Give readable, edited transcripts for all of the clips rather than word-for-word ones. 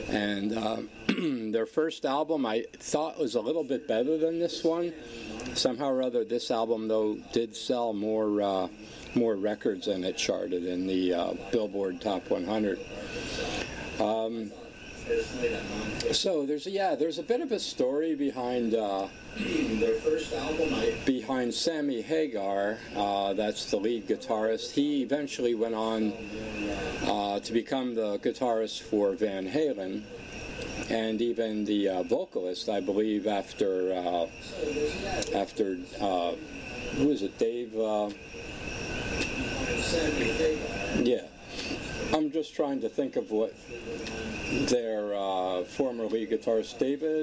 And their first album I thought was a little bit better than this one. Somehow or other, this album, though, did sell more records, and it charted in the Billboard Top 100. So there's a bit of a story behind Sammy Hagar. That's the lead guitarist. He eventually went on to become the guitarist for Van Halen, and even the vocalist, I believe, after who was it, Dave? Yeah. I'm just trying to think of what their former lead guitarist,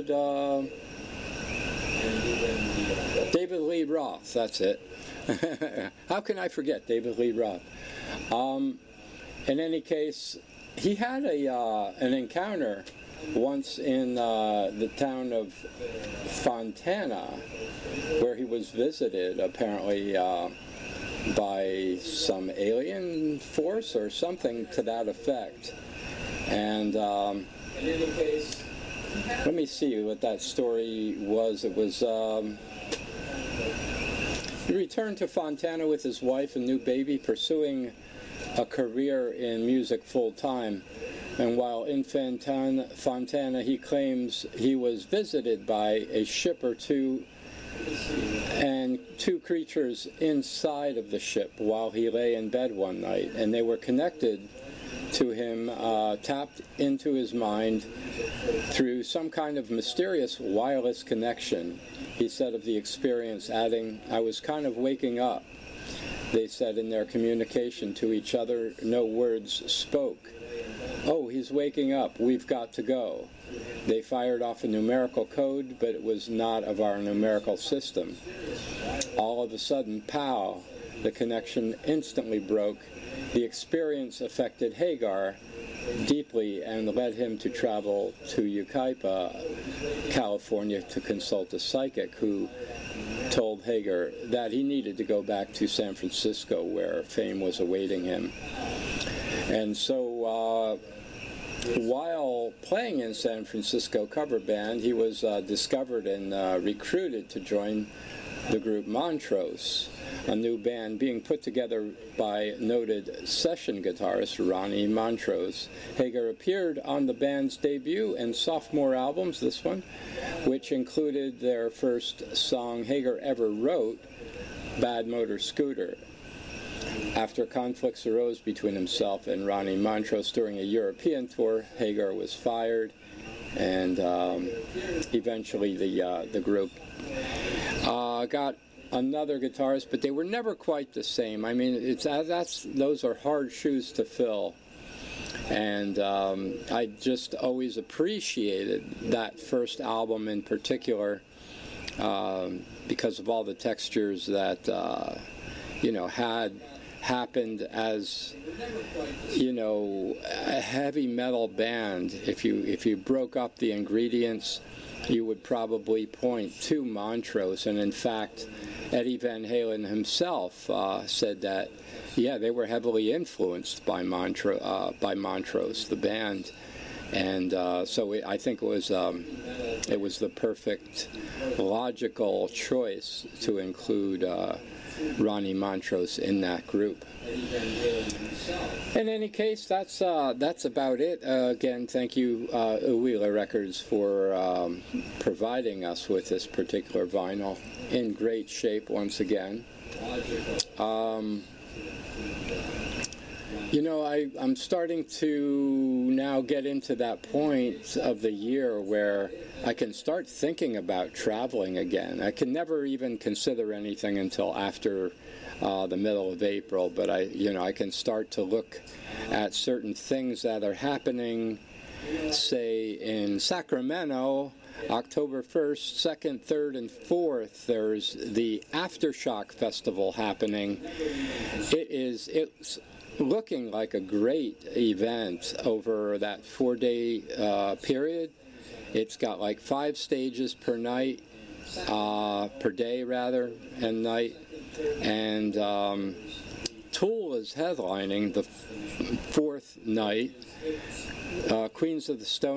David Lee Roth, that's it. How can I forget David Lee Roth? In any case, he had an encounter once in the town of Fontana, where he was visited, apparently, by some alien force or something to that effect. And in any case, let me see what that story was. It was he returned to Fontana with his wife and new baby, pursuing a career in music full time. And while in Fontana, he claims he was visited by a ship or two and two creatures inside of the ship while he lay in bed one night, and they were connected to him, tapped into his mind through some kind of mysterious wireless connection. He said of the experience, adding, "I was kind of waking up." They said in their communication to each other, no words spoke. "Oh, he's waking up. We've got to go." They fired off a numerical code, but it was not of our numerical system. All of a sudden, pow, the connection instantly broke. The experience affected Hagar deeply and led him to travel to Yucaipa, California, to consult a psychic who told Hagar that he needed to go back to San Francisco, where fame was awaiting him. And so while playing in San Francisco cover band, he was discovered and recruited to join the group Montrose, a new band being put together by noted session guitarist Ronnie Montrose. Hagar appeared on the band's debut and sophomore albums, this one, which included their first song Hagar ever wrote, Bad Motor Scooter. After conflicts arose between himself and Ronnie Montrose during a European tour, Hagar was fired, and eventually the group got another guitarist, but they were never quite the same. I mean, those are hard shoes to fill, and I just always appreciated that first album in particular because of all the textures that had happened as a heavy metal band. If you broke up the ingredients, you would probably point to Montrose, and in fact Eddie Van Halen himself said that they were heavily influenced by Montrose, the band, and so I think it was the perfect logical choice to include Ronnie Montrose in that group. In any case, that's about it. Again, thank you, Uwila Records, for providing us with this particular vinyl in great shape once again. I'm starting to now get into that point of the year where I can start thinking about traveling again. I can never even consider anything until after the middle of April, but I can start to look at certain things that are happening, say in Sacramento, October 1st, 2nd, 3rd, and 4th. There's the Aftershock Festival happening. It's looking like a great event over that 4-day period. It's got like 5 stages per night, per day rather, and night. And Tool is headlining the 4th night. Queens of the Stone